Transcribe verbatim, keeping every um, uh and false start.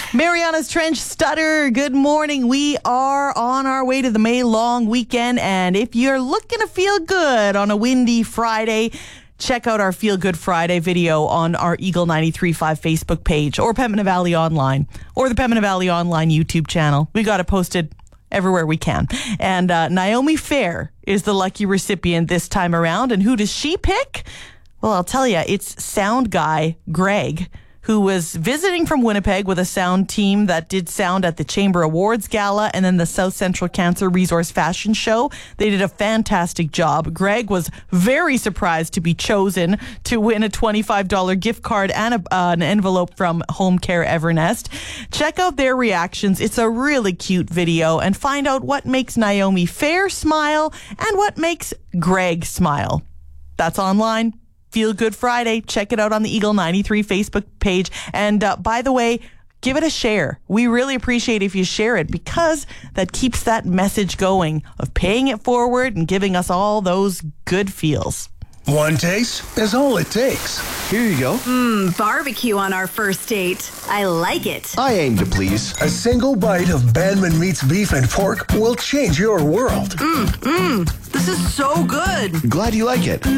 Mariana's Trench Stutter, good morning. We are on our way to the May long weekend, and if you're looking to feel good on a windy Friday, check out our Feel Good Friday video on our Eagle ninety-three point five Facebook page or Pembina Valley Online or the Pembina Valley Online YouTube channel. We got it posted everywhere we can. And uh, Naomi Fair is the lucky recipient this time around. And who does she pick? Well, I'll tell you, it's sound guy Greg, who was visiting from Winnipeg with a sound team that did sound at the Chamber Awards Gala and then the South Central Cancer Resource Fashion Show. They did a fantastic job. Greg was very surprised to be chosen to win a twenty-five dollars gift card and a, uh, an envelope from Home Care Evernest. Check out their reactions. It's a really cute video, and find out what makes Naomi Fair smile and what makes Greg smile. That's online. Feel Good Friday. Check it out on the Eagle ninety-three Facebook page. And uh, by the way, give it a share. We really appreciate if you share it, because that keeps that message going of paying it forward and giving us all those good feels. One taste is all it takes. Here you go. Mmm, barbecue on our first date. I like it. I aim to please. A single bite of Banman Meats beef and pork will change your world. Mmm, mmm. This is so good. Glad you like it.